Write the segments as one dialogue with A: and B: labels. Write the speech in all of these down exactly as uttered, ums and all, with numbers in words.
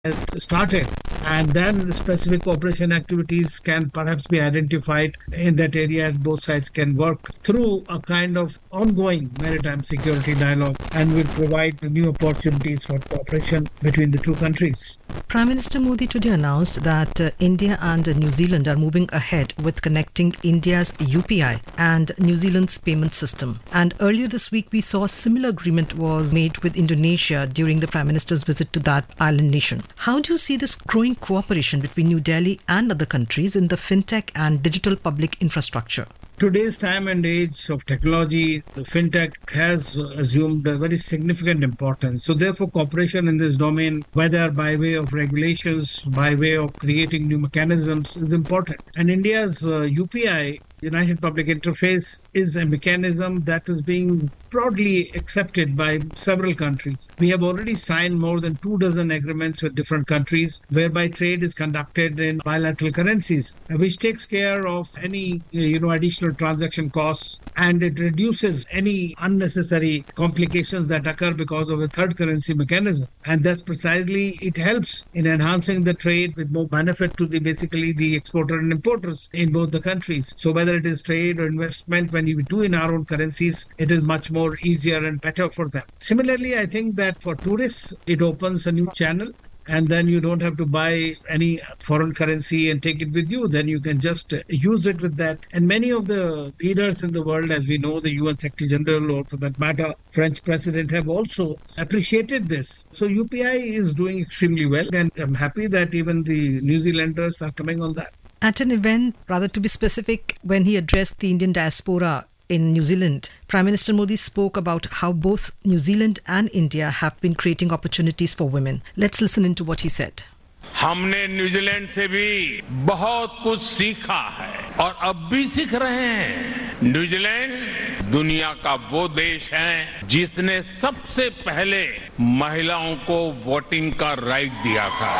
A: has started, and then the specific cooperation activities can perhaps be identified in that area, and both sides can work through a kind of ongoing maritime security dialogue and will provide new opportunities for cooperation between the two countries.
B: Prime Minister Modi today announced that uh, India and uh, New Zealand are moving ahead with connecting India's U P I and New Zealand's payment system. And earlier this week, we saw a similar agreement was made with Indonesia during the Prime Minister's visit to that island nation. How do you see this growing cooperation between New Delhi and other countries in the fintech and digital public infrastructure?
A: Today's time and age of technology, the fintech has assumed a very significant importance. So therefore, cooperation in this domain, whether by way of regulations, by way of creating new mechanisms, is important. And India's uh, U P I, United Public Interface, is a mechanism that is being broadly accepted by several countries. We have already signed more than two dozen agreements with different countries whereby trade is conducted in bilateral currencies, which takes care of any you know additional transaction costs, and it reduces any unnecessary complications that occur because of a third currency mechanism. And that's precisely, it helps in enhancing the trade with more benefit to the basically the exporter and importers in both the countries. So whether it is trade or investment, when you do in our own currencies, it is much more easier and better for them. Similarly, I think that for tourists, it opens a new channel, and then you don't have to buy any foreign currency and take it with you. Then you can just use it with that. And many of the leaders in the world, as we know, the U N Secretary General, or for that matter, French President, have also appreciated this. So U P I is doing extremely well, and I'm happy that even the New Zealanders are coming on that.
B: At an event, rather to be specific, when he addressed the Indian diaspora in New Zealand, Prime Minister Modi spoke about how both New Zealand and India have been creating opportunities for women. Let's listen into what he said.
C: हमने New Zealand से भी बहुत कुछ सीखा है और अब भी सीख रहे हैं। न्यूजीलैंड दुनिया का वो देश है जिसने सबसे पहले महिलाओं को वोटिंग का राइट दिया था।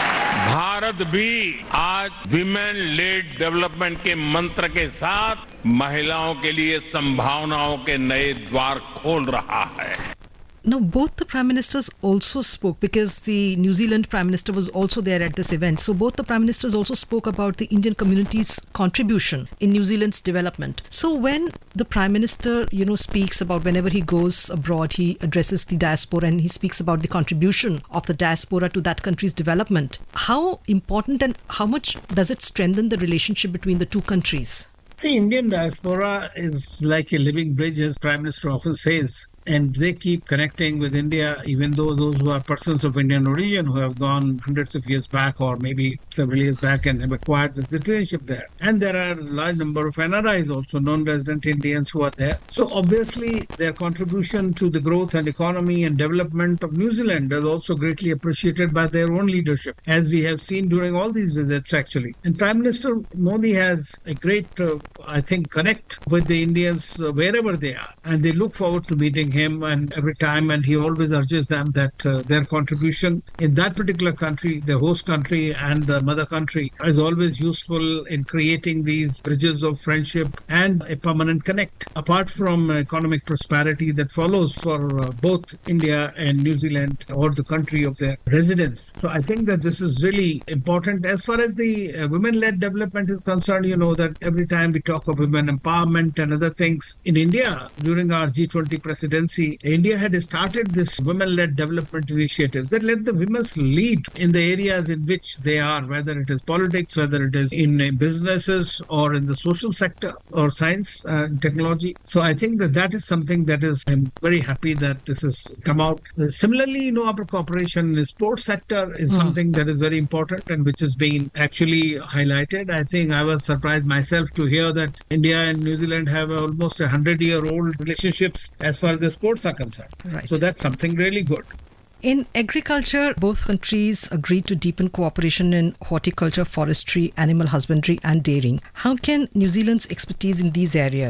C: भारत भी आज विमेन लेड डेवलपमेंट के मंत्र के साथ महिलाओं के लिए संभावनाओं के नए द्वार खोल रहा है।
B: Now, both the Prime Ministers also spoke, because the New Zealand Prime Minister was also there at this event. So both the Prime Ministers also spoke about the Indian community's contribution in New Zealand's development. So when the Prime Minister, you know, speaks about whenever he goes abroad, he addresses the diaspora and he speaks about the contribution of the diaspora to that country's development. How important and how much does it strengthen the relationship between the two countries?
A: The Indian diaspora is like a living bridge, as Prime Minister often says. And they keep connecting with India, even though those who are persons of Indian origin who have gone hundreds of years back or maybe several years back and have acquired the citizenship there. And there are a large number of N R Is, also non-resident Indians, who are there. So obviously their contribution to the growth and economy and development of New Zealand is also greatly appreciated by their own leadership, as we have seen during all these visits actually. And Prime Minister Modi has a great, uh, I think, connect with the Indians uh, wherever they are. And they look forward to meeting him and every time, and he always urges them that uh, their contribution in that particular country, the host country and the mother country, is always useful in creating these bridges of friendship and a permanent connect, apart from economic prosperity that follows for uh, both India and New Zealand, or the country of their residence. So I think that this is really important. As far as the uh, women-led development is concerned, you know that every time we talk of women empowerment and other things in India, during our G twenty presidency, India had started this women-led development initiatives that let the women lead in the areas in which they are, whether it is politics, whether it is in uh, businesses or in the social sector or science and technology. So I think that that is something that is, I'm very happy that this has come out. Uh, similarly, you know, our cooperation in the sports sector is mm. something that is very important and which has been actually highlighted. I think I was surprised myself to hear that India and New Zealand have almost a hundred-year-old relationships as far as the sports are concerned.
B: Right.
A: So that's something really good.
B: In agriculture, both countries agreed to deepen cooperation in horticulture, forestry, animal husbandry and dairying. How can New Zealand's expertise in these areas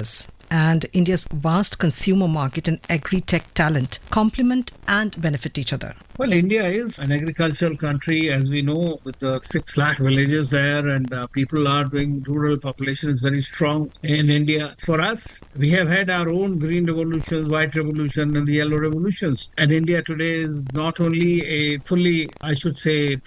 B: and India's vast consumer market and agri-tech talent complement and benefit each other?
A: Well, India is an agricultural country, as we know, with the six lakh villages there, and uh, people are doing, rural population is very strong in India. For us, we have had our own green revolutions, white revolution, and the yellow revolutions. And India today is not only a fully, I should say,